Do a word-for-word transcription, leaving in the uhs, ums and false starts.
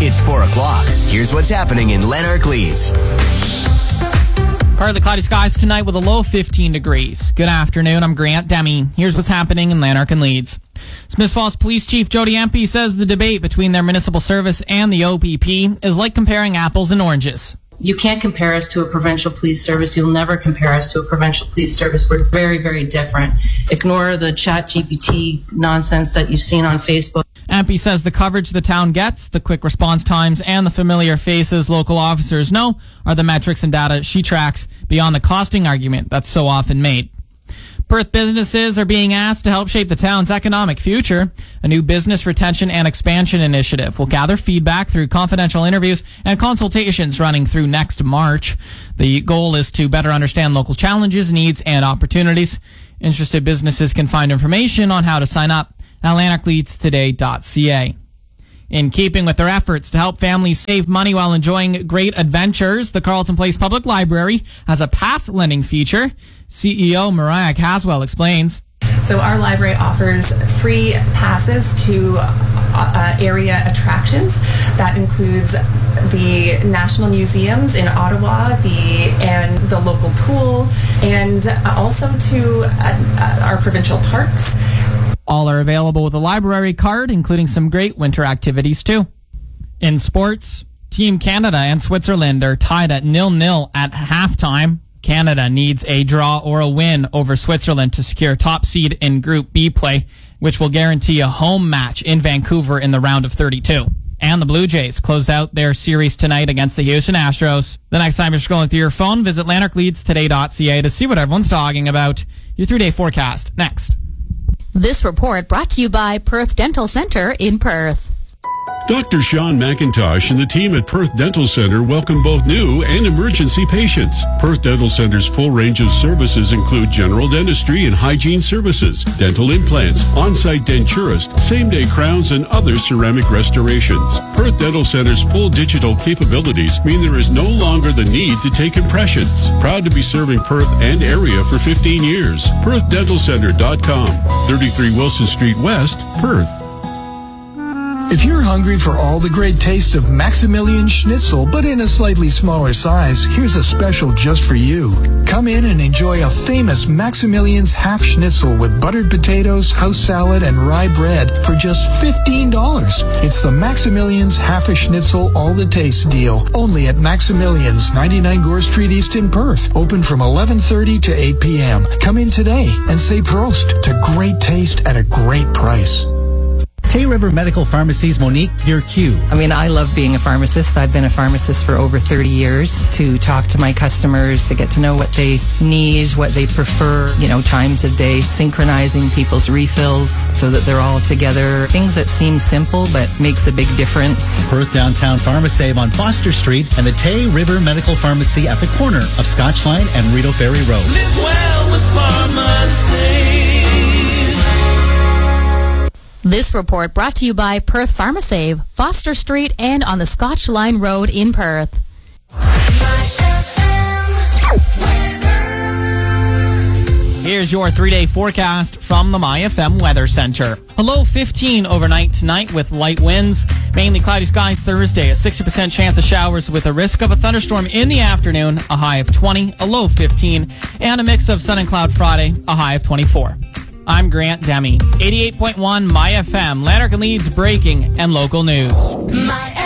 It's four o'clock. Here's what's happening in Lanark Leeds. Partly cloudy skies tonight with a low fifteen degrees. Good afternoon, I'm Grant Demi. Here's what's happening in Lanark and Leeds. Smiths Falls Police Chief Jody Empey says the debate between their municipal service and the O P P is like comparing apples and oranges. You can't compare us to a provincial police service. You'll never compare us to a provincial police service. We're very, very different. Ignore the chat G P T nonsense that you've seen on Facebook. Empey says the coverage the town gets, the quick response times, and the familiar faces local officers know are the metrics and data she tracks beyond the costing argument that's so often made. Perth businesses are being asked to help shape the town's economic future. A new business retention and expansion initiative will gather feedback through confidential interviews and consultations running through next March. The goal is to better understand local challenges, needs, and opportunities. Interested businesses can find information on how to sign up at lanark leeds today dot c a. In keeping with their efforts to help families save money while enjoying great adventures, the Carleton Place Public Library has a pass lending feature. C E O Mariah Caswell explains. So our library offers free passes to uh, area attractions. That includes the national museums in Ottawa, the and the local pool, and also to uh, our provincial parks. All are available with a library card, including some great winter activities too. In sports, Team Canada and Switzerland are tied at nil-nil at halftime. Canada needs a draw or a win over Switzerland to secure top seed in Group B play, which will guarantee a home match in Vancouver in the round of thirty-two. And the Blue Jays close out their series tonight against the Houston Astros. The next time you're scrolling through your phone, visit lanark leeds today dot c a to see what everyone's talking about. Your three-day forecast next. This report brought to you by Perth Dental Centre in Perth. Doctor Sean McIntosh and the team at Perth Dental Centre welcome both new and emergency patients. Perth Dental Centre's full range of services include general dentistry and hygiene services, dental implants, on-site denturist, same-day crowns, and other ceramic restorations. Perth Dental Centre's full digital capabilities mean there is no longer the need to take impressions. Proud to be serving Perth and area for fifteen years. perth dental centre dot com, thirty-three Wilson Street West, Perth. If you're hungry for all the great taste of Maximilian Schnitzel, but in a slightly smaller size, here's a special just for you. Come in and enjoy a famous Maximilian's Half Schnitzel with buttered potatoes, house salad, and rye bread for just fifteen dollars. It's the Maximilian's Half a Schnitzel All the Taste deal, only at Maximilian's, ninety-nine Gore Street East in Perth. Open from eleven thirty to eight p.m. Come in today and say Prost to great taste at a great price. Tay River Medical Pharmacy's Monique Virque. I mean, I love being a pharmacist. I've been a pharmacist for over thirty years. To talk to my customers, to get to know what they need, what they prefer, you know, times of day, synchronizing people's refills so that they're all together. Things that seem simple but makes a big difference. Perth Downtown Pharmacy on Foster Street and the Tay River Medical Pharmacy at the corner of Scotch Line and Rideau Ferry Road. Live well with pharmacy. This report brought to you by Perth PharmaSave, Foster Street, and on the Scotch Line Road in Perth. Here's your three-day forecast from the My F M Weather Center. A low fifteen overnight tonight with light winds. Mainly cloudy skies Thursday. A sixty percent chance of showers with a risk of a thunderstorm in the afternoon. A high of twenty, a low fifteen, and a mix of sun and cloud Friday. A high of twenty-four. I'm Grant Demi. eighty-eight point one My F M, Lanark and Leeds breaking and local news. My